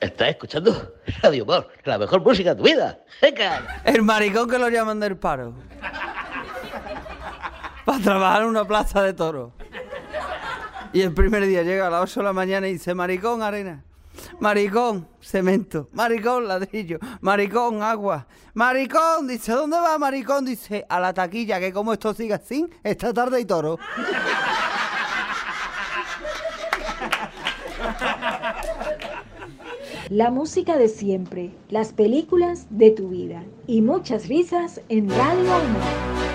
Estás escuchando Radio Humor, la mejor música de tu vida. ¡Venga! El maricón que lo llaman del paro. Para trabajar en una plaza de toros. Y el primer día llega a las 8 de la mañana y dice, maricón, arena. Maricón, cemento. Maricón, ladrillo. Maricón, agua. Maricón, dice, ¿dónde va, maricón? Dice, a la taquilla, que como esto siga así, esta tarde hay toro. La música de siempre, las películas de tu vida y muchas risas en Radio Humor.